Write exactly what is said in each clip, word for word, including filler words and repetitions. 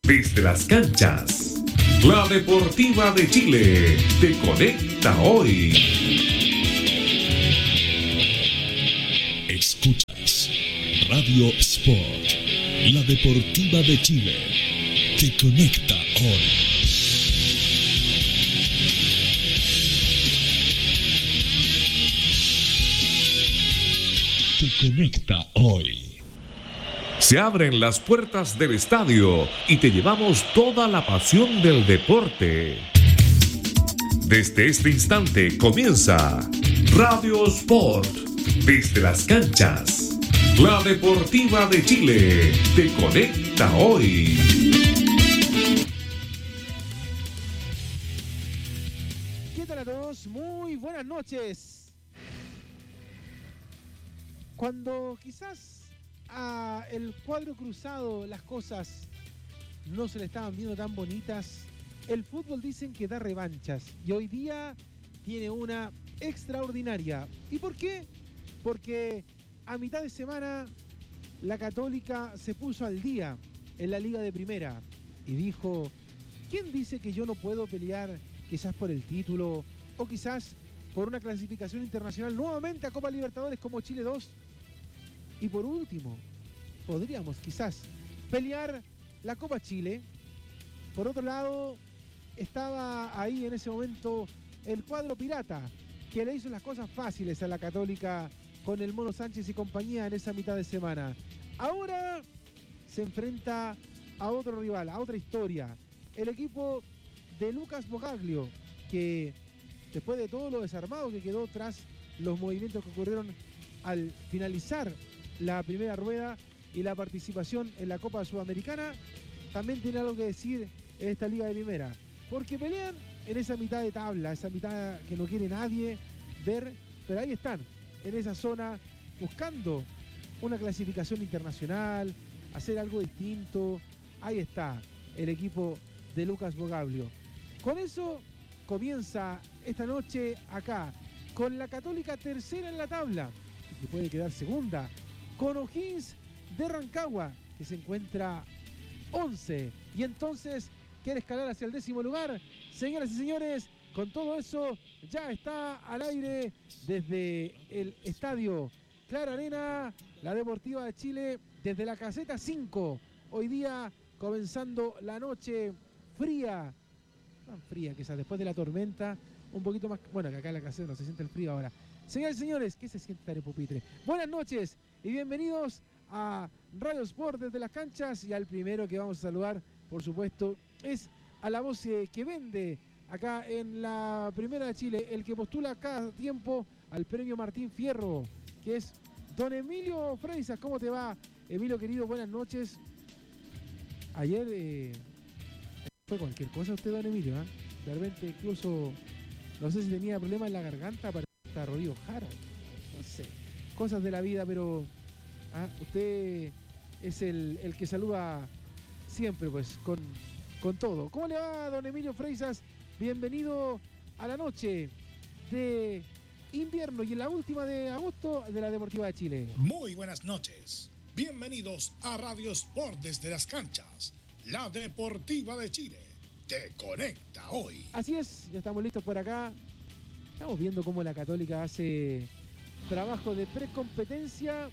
Desde las canchas, la Deportiva de Chile te conecta hoy. Escuchas Radio Sport, la Deportiva de Chile te conecta hoy. Te conecta hoy. Se abren las puertas del estadio y te llevamos toda la pasión del deporte. Desde este instante comienza Radio Sport, desde las canchas. La Deportiva de Chile te conecta hoy. ¿Qué tal a todos? Muy buenas noches. Cuando quizás a el cuadro cruzado las cosas no se le estaban viendo tan bonitas, el fútbol dicen que da revanchas y hoy día tiene una extraordinaria. ¿Y por qué? Porque a mitad de semana la Católica se puso al día en la Liga de Primera y dijo: ¿quién dice que yo no puedo pelear quizás por el título o quizás por una clasificación internacional nuevamente a Copa Libertadores como Chile dos? Y por último, podríamos quizás pelear la Copa Chile. Por otro lado, estaba ahí en ese momento el cuadro pirata, que le hizo las cosas fáciles a la Católica con el Mono Sánchez y compañía en esa mitad de semana. Ahora se enfrenta a otro rival, a otra historia. El equipo de Lucas Bogaglio, que después de todo lo desarmado que quedó tras los movimientos que ocurrieron al finalizar la primera rueda y la participación en la Copa Sudamericana, también tiene algo que decir en esta Liga de Primera, porque pelean en esa mitad de tabla, esa mitad que no quiere nadie ver, pero ahí están, en esa zona, buscando una clasificación internacional, hacer algo distinto. Ahí está el equipo de Lucas Bogaglio. Con eso comienza esta noche acá, con la Católica tercera en la tabla, que puede quedar segunda, con O'Higgins de Rancagua, que se encuentra once, y entonces quiere escalar hacia el décimo lugar. Señoras y señores, con todo eso ya está al aire desde el estadio Claro Arena, la Deportiva de Chile, desde la caseta cinco, hoy día comenzando la noche fría, tan fría que esa, después de la tormenta, un poquito más, bueno, que acá en la caseta no se siente el frío ahora. Señoras y señores, ¿qué se siente estar en pupitre? Buenas noches y bienvenidos a Radio Sport desde las canchas, y al primero que vamos a saludar, por supuesto, es a la voz que vende acá en la Primera de Chile, el que postula cada tiempo al premio Martín Fierro, que es don Emilio Freisas. ¿Cómo te va, Emilio querido? Buenas noches. Ayer eh, fue cualquier cosa usted, don Emilio, ¿eh? De repente incluso, no sé si tenía problemas en la garganta, para estar Rodrigo Jara, no sé, cosas de la vida, pero ah, usted es el, el que saluda siempre, pues, con, con todo. ¿Cómo le va, don Emilio Freisas? Bienvenido a la noche de invierno y en la última de agosto de la Deportiva de Chile. Muy buenas noches. Bienvenidos a Radio Sport desde las canchas. La Deportiva de Chile te conecta hoy. Así es, ya estamos listos por acá. Estamos viendo cómo la Católica hace trabajo de precompetencia.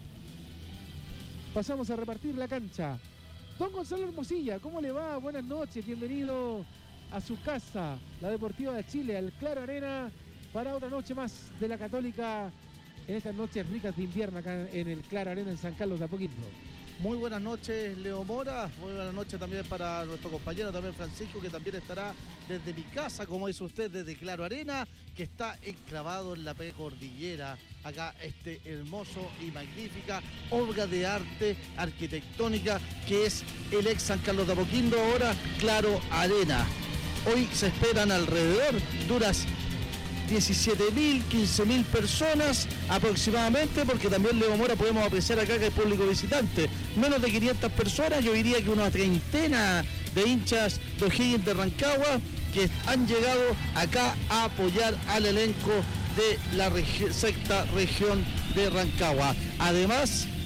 Pasamos a repartir la cancha. Don Gonzalo Hermosilla, ¿cómo le va? Buenas noches, bienvenido a su casa, la Deportiva de Chile, al Claro Arena, para otra noche más de la Católica en estas noches ricas de invierno acá en el Claro Arena en San Carlos de Apoquindo. Muy buenas noches, Leo Mora. Muy buenas noches también para nuestro compañero también Francisco, que también estará desde mi casa, como dice usted, desde Claro Arena, que está enclavado en la precordillera. Acá este hermoso y magnífica obra de arte arquitectónica que es el ex San Carlos de Apoquindo, ahora Claro Arena. Hoy se esperan alrededor de unas diecisiete mil, quince mil personas aproximadamente, porque también, Leo Mora, podemos apreciar acá que hay público visitante. Menos de quinientas personas, yo diría que una treintena de hinchas de O'Higgins de Rancagua que han llegado acá a apoyar al elenco de la regi- sexta región de Rancagua. Además,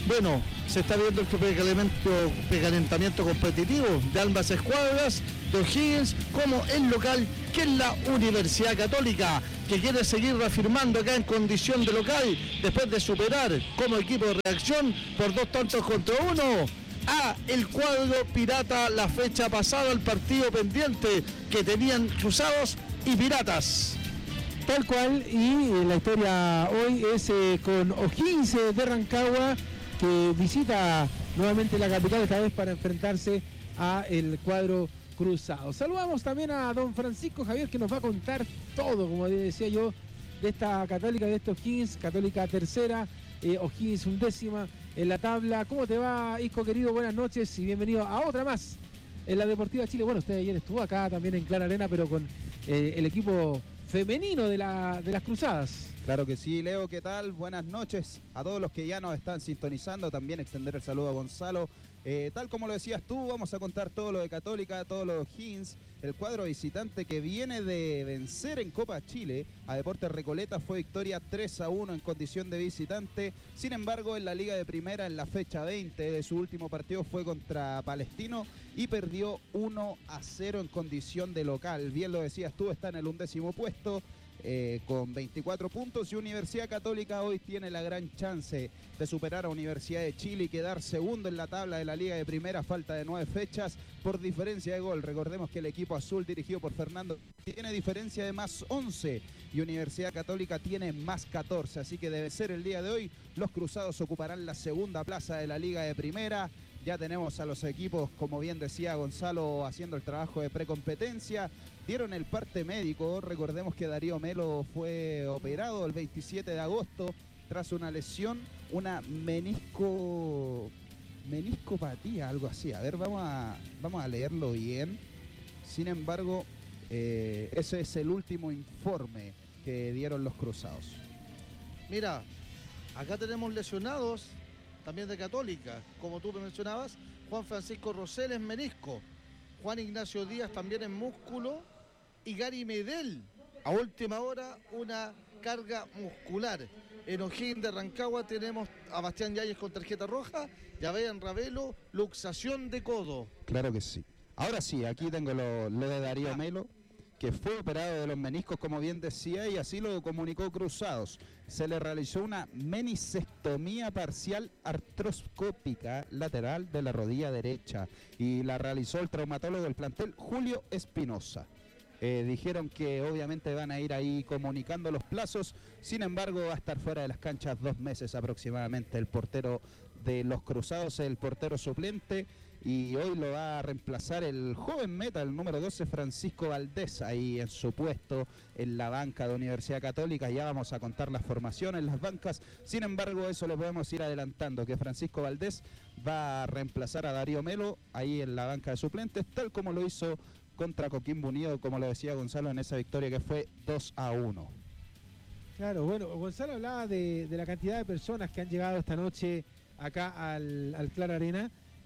Bueno, se está viendo el precalentamiento, precalentamiento competitivo de ambas escuadras, de O'Higgins como el local, que es la Universidad Católica, que quiere seguir reafirmando acá en condición de local, después de superar como equipo de reacción por dos tantos contra uno a el cuadro pirata la fecha pasada, el partido pendiente que tenían Cruzados y Piratas. Tal cual, y la historia hoy es eh, con O'Higgins de Rancagua, que visita nuevamente la capital, esta vez para enfrentarse a el cuadro cruzado. Saludamos también a don Francisco Javier, que nos va a contar todo, como decía yo, de esta Católica, de estos O'Higgins, Católica tercera, eh, O'Higgins undécima en la tabla. ¿Cómo te va, Isco querido? Buenas noches y bienvenido a otra más en la Deportiva Chile. Bueno, usted ayer estuvo acá también en Clara Arena, pero con eh, el equipo femenino de, la, de las Cruzadas. Claro que sí, Leo, ¿qué tal? Buenas noches a todos los que ya nos están sintonizando, también extender el saludo a Gonzalo. Eh, tal como lo decías tú, vamos a contar todo lo de Católica, todo lo de O'Higgins, el cuadro visitante que viene de vencer en Copa Chile a Deportes Recoleta, fue victoria tres a uno en condición de visitante. Sin embargo, en la Liga de Primera, en la fecha veinte de su último partido, fue contra Palestino y perdió uno a cero en condición de local. Bien lo decías tú, está en el undécimo puesto. Eh, con veinticuatro puntos, y Universidad Católica hoy tiene la gran chance de superar a Universidad de Chile y quedar segundo en la tabla de la Liga de Primera, falta de nueve fechas por diferencia de gol. Recordemos que el equipo azul dirigido por Fernando tiene diferencia de más once y Universidad Católica tiene más catorce, así que debe ser el día de hoy. Los Cruzados ocuparán la segunda plaza de la Liga de Primera. Ya tenemos a los equipos, como bien decía Gonzalo, haciendo el trabajo de precompetencia. Dieron el parte médico. Recordemos que Darío Melo fue operado el veintisiete de agosto tras una lesión, una menisco, meniscopatía, algo así. A ver, vamos a, vamos a leerlo bien. Sin embargo, eh, ese es el último informe que dieron los Cruzados. Mira, acá tenemos lesionados también de Católica, como tú mencionabas, Juan Francisco Rosell en menisco, Juan Ignacio Díaz también en músculo, y Gary Medel, a última hora, una carga muscular. En O'Higgins de Rancagua tenemos a Bastián Yáñez con tarjeta roja, y a Brian Ravelo, luxación de codo. Claro que sí. Ahora sí, aquí tengo lo, lo de Darío Melo, que fue operado de los meniscos, como bien decía, y así lo comunicó Cruzados. Se le realizó una meniscectomía parcial artroscópica lateral de la rodilla derecha y la realizó el traumatólogo del plantel, Julio Espinosa. Eh, dijeron que obviamente van a ir ahí comunicando los plazos, sin embargo va a estar fuera de las canchas dos meses aproximadamente el portero de los Cruzados, el portero suplente. Y hoy lo va a reemplazar el joven meta, el número doce, Francisco Valdés, ahí en su puesto en la banca de Universidad Católica. Ya vamos a contar las formaciones en las bancas. Sin embargo, eso lo podemos ir adelantando, que Francisco Valdés va a reemplazar a Darío Melo ahí en la banca de suplentes, tal como lo hizo contra Coquimbo Unido, como lo decía Gonzalo, en esa victoria que fue dos a uno. Claro, bueno, Gonzalo hablaba de, de la cantidad de personas que han llegado esta noche acá al, al Clara Arena.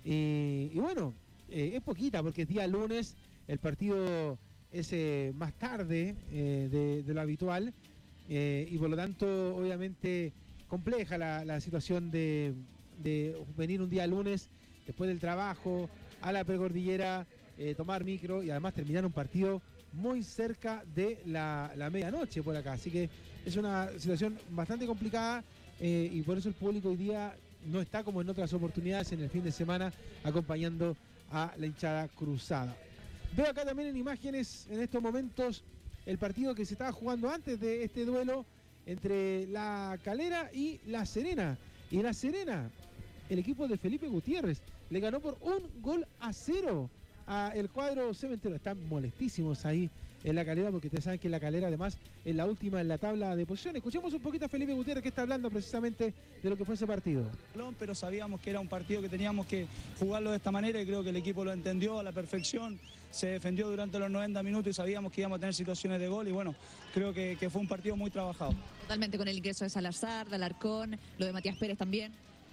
Eh, y bueno, eh, es poquita porque es día lunes, el partido es eh, más tarde eh, de, de lo habitual eh, y por lo tanto obviamente compleja la, la situación de, de venir un día lunes después del trabajo a la precordillera, eh, tomar micro y además terminar un partido muy cerca de la, la medianoche por acá, así que es una situación bastante complicada eh, y por eso el público hoy día no está como en otras oportunidades en el fin de semana acompañando a la hinchada cruzada. Veo acá también en imágenes en estos momentos el partido que se estaba jugando antes de este duelo entre La Calera y La Serena. Y La Serena, el equipo de Felipe Gutiérrez, le ganó por un gol a cero a el cuadro cementero. Están molestísimos ahí en La Calera, porque ustedes saben que La Calera además es la última en la tabla de posiciones. Escuchemos un poquito a Felipe Gutiérrez, que está hablando precisamente de lo que fue ese partido. Pero sabíamos que era un partido que teníamos que jugarlo de esta manera y creo que el equipo lo entendió a la perfección. Se defendió durante los noventa minutos y sabíamos que íbamos a tener situaciones de gol y bueno, creo que, que fue un partido muy trabajado. Totalmente, con el ingreso de Salazar, de Alarcón, lo de Matías Pérez también.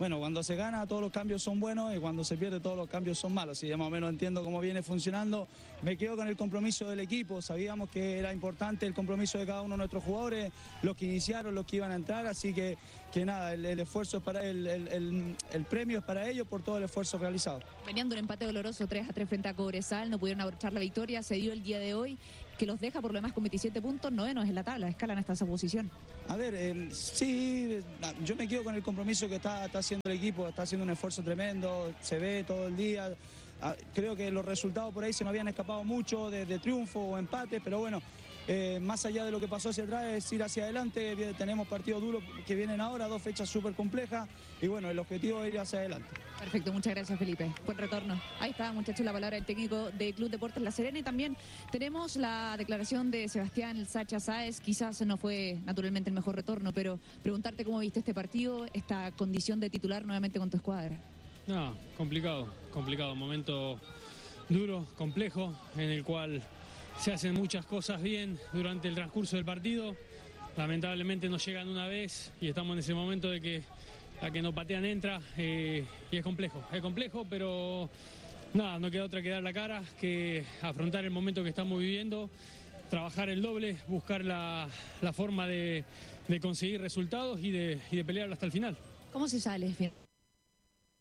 bueno, cuando se gana todos los cambios son buenos y cuando se pierde todos los cambios son malos. Si ya más o menos entiendo cómo viene funcionando, me quedo con el compromiso del equipo. Sabíamos que era importante el compromiso de cada uno de nuestros jugadores, los que iniciaron, los que iban a entrar, así que, que nada, el, el esfuerzo es para el, el, el, el premio es para ellos por todo el esfuerzo realizado. Venían de un empate doloroso tres a tres frente a Cobresal, no pudieron abrochar la victoria, se dio el día de hoy, que los deja por lo demás con veintisiete puntos, novenos en la tabla, escalan hasta esa posición. A ver, eh, sí, yo me quedo con el compromiso que está, está haciendo el equipo, está haciendo un esfuerzo tremendo, se ve todo el día. Creo que los resultados por ahí se me habían escapado mucho de, de triunfo o empate, pero bueno, eh, más allá de lo que pasó hacia atrás es ir hacia adelante. Tenemos partidos duros que vienen ahora, dos fechas súper complejas y bueno, el objetivo es ir hacia adelante. Perfecto, muchas gracias Felipe, buen retorno. Ahí está, muchachos, la palabra del técnico de Club Deportes La Serena, y también tenemos la declaración de Sebastián El Sacha Sáez. Quizás no fue naturalmente el mejor retorno, pero preguntarte cómo viste este partido, esta condición de titular nuevamente con tu escuadra. No, complicado, complicado, momento duro, complejo, en el cual se hacen muchas cosas bien durante el transcurso del partido. Lamentablemente nos llegan una vez y estamos en ese momento de que la que nos patean entra, eh, y es complejo, es complejo, pero nada, no queda otra que dar la cara, que afrontar el momento que estamos viviendo, trabajar el doble, buscar la, la forma de, de conseguir resultados y de, y de pelear hasta el final. ¿Cómo se sale?